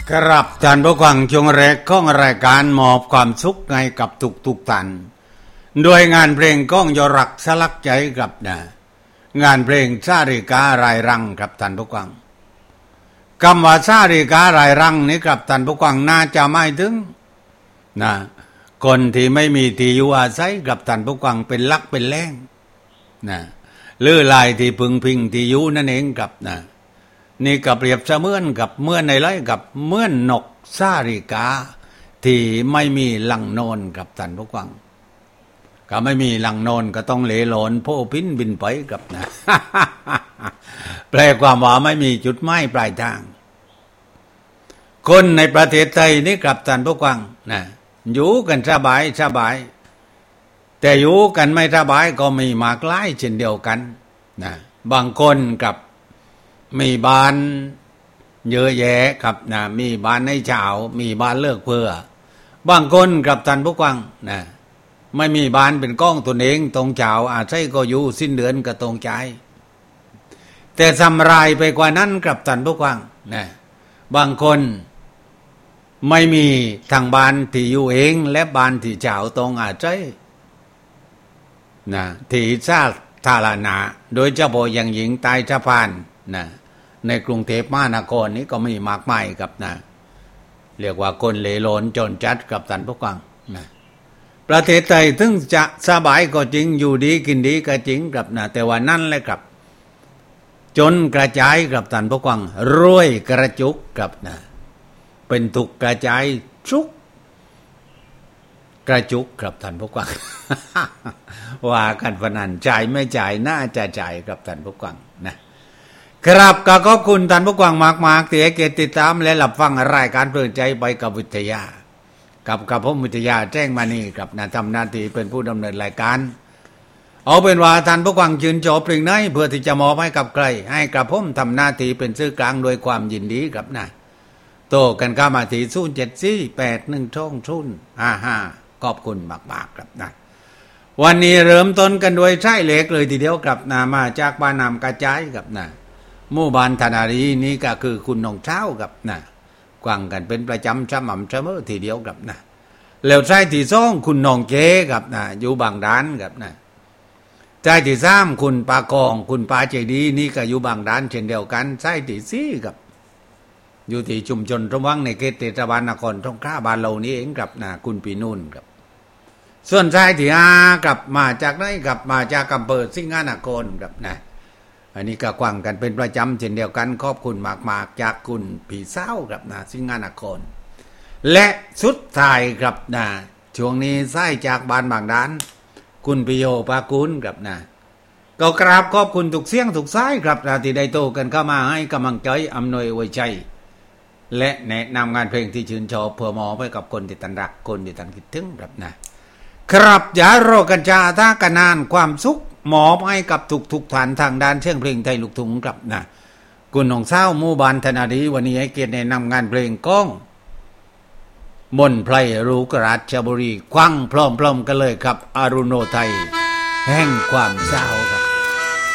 ครับท่านผู้ฟังช่วงแรกของรายการมอบความสุขให้กับทุกท่านด้วยงานเพลงก้องยอรักสลักใจครับนะงานเพลงซาริการายรังครับท่านผู้ฟังคำว่าซาริการายรังนี้ครับท่านผู้ฟังน่าจะไม่ถึงนะคนที่ไม่มีที่อยู่อาศัยกับท่านผู้ฟังเป็นลักเป็นแหล่งนะหรือลายที่พึงพิงที่อยู่นั่นเองครับนะนี่ก็เปรียบเสมือนกับเมื่อในไรกับเมื่อนนกซาริกาที่ไม่มีหลังนอนกับท่านผู้ฟังก็ไม่มีหลังนอนก็ต้องเหลโหลนโพพินบินไปกับนะ แปลความว่าไม่มีจุดหมายปลายทางคนในประเทศไทยนี่กับท่านผู้ฟังนะอยู่กันสบายแต่อยู่กันไม่สบายก็มีมากหลายเช่นเดียวกันนะบางคนกับมีบ้านเยอะแยะครับนะมีบ้านในเช้ามีบ้านเลิกเพื่อบางคนกับท่านผู้ฟังนะไม่มีบ้านเป็นก้องตัวเองตรงเช้าอาศัยก็อยู่สิ้นเดือนก็ตรงใจแต่สำรายไปกว่านั้นกับท่านผู้ฟังนะบางคนไม่มีทางบ้านที่อยู่เองและบ้านที่เช้าตรงอาศัยนะที่สาธารณะโดยเฉพาะอย่างยิ่งใต้สะพานนะในกรุงเทพมหานครนี้ก็มีมากมายครับนะเรียกว่าคนเหลโลนจนจัดกับท่านผู้ฟังนะประเทศไทยถึงจะสบายก็จริงอยู่ดีกินดีก็จริงครับนะแต่ว่านั่นแหละครับจนกระจายกับท่านผู้ฟังรวยกระจุกครับนะเป็นทุกกระจายชุกกระจุกครับท่านผู้ฟัง ว่ากันพนันจ่ายไม่จ่ายน่าจะจ่ายกับท่านผู้ฟังนะครับก็ขอบคุณท่านผู้ฟังมากๆที่ให้เกียรติติดตามและรับฟังรายการเพลินใจไปกับวิทยากับผมวิทยาแจ้งมานี่ครับนะทำหน้าที่เป็นผู้ดำเนินรายการเอาเป็นว่าท่านผู้ฟังชื่นชอบเพลงไหนเพื่อที่จะมอบให้กับใครให้กับผมทำหน้าที่เป็นสื่อกลางโดยความยินดีครับนะโตกันเข้ามาที่074812055ขอบคุณมากๆครับนะวันนี้เริ่มต้นกันด้วยใช้เหล็กเลยทีเดียวครับนะมาจากบ้านนำกระจายครับนะหมู่บ้านธนารีนี่ก็คือคุณน้องเช้าครับนะกวางกันเป็นประจำสม่ำเสมอทีเดียวครับนะแล้วใช้ที่สองคุณน้องเก๋ครับนะอยู่บางด้านครับนะใช้ที่สามคุณปากองคุณปาใจดีนี่ก็อยู่บางด้านเช่นเดียวกันใช้ที่สี่ครับอยู่ที่ชุมชนระวังในเขตเทศบาลนครสงขลาบ้านเรานี่เองครับนะคุณปีนุ่นครับส่วนชายที่กลับมาจากไหนกลับมาจากอำเภอสิงหนครครับนะอันนี้ก็กว้างกันเป็นประจำเช่นเดียวกันขอบคุณมากๆจากคุณผีเศร้าครับนะสิงหนครและสุดท้ายครับนะช่วงนี้ไส้จากบ้านบางด้านคุณปิโยปากุลครับนะก็กราบขอบคุณทุกเสียงทุกสายครับนะที่ได้โตกันเข้ามาให้กำลังใจอำนวยไว้ใจและแนะนำงานเพลงที่ชื่นชอบเพื่อมอบให้กับคนที่ตันรักคนที่ตันคิดถึงครับนะครับอย่ารอกันจ้าท่ากันนานความสุขมอบให้กับทุกฐานทางด้านเชียงเพลงไทยลูกทุ่งครับนะคุณน้องเศร้าหมู่บ้านธนาดีวันนี้ให้เกียรติแนะนำงานเพลงก้องมนไพรรูกราชบุรีควังพร้อมๆกันเลยครับอรุโนไทยแห่งความเศร้า